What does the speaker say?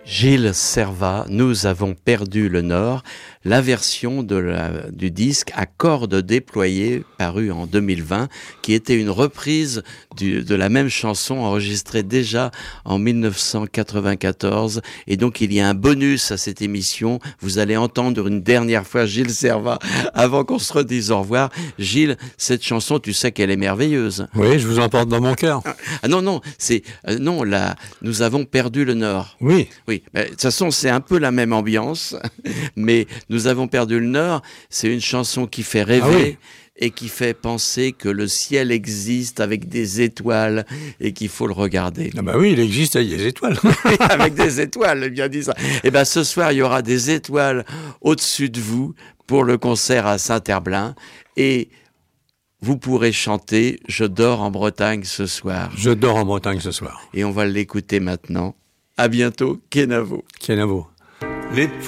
Gilles Servat, Nous avons perdu le Nord, la version du disque à cordes déployées paru en 2020, qui était une reprise de la même chanson enregistrée déjà en 1994. Et donc il y a un bonus à cette émission. Vous allez entendre une dernière fois Gilles Servat avant qu'on se redise au revoir. Gilles, cette chanson, tu sais qu'elle est merveilleuse. Oui, je vous emporte dans mon cœur. Ah non, c'est Nous avons perdu le Nord. Oui. Oui, de toute façon, c'est un peu la même ambiance, mais Nous avons perdu le Nord, c'est une chanson qui fait rêver. Ah oui. Et qui fait penser que le ciel existe avec des étoiles et qu'il faut le regarder. Ah bah oui, il existe, il y a des étoiles. Avec des étoiles, bien dit ça. Et ben ce soir, il y aura des étoiles au-dessus de vous pour le concert à Saint-Herblain. Et vous pourrez chanter « Je dors en Bretagne ce soir ». Je dors en Bretagne ce soir. Et on va l'écouter maintenant. À bientôt, Kenavo. Kenavo.